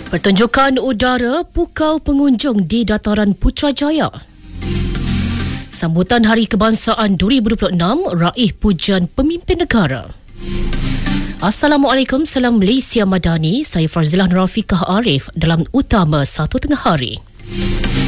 Pertunjukan udara pukau pengunjung di Dataran Putrajaya. Sambutan Hari Kebangsaan 2026 raih pujian pemimpin negara. Assalamualaikum, salam Malaysia Madani. Saya Farzilah Rafiqah Arif dalam Utama 1 Tengah Hari.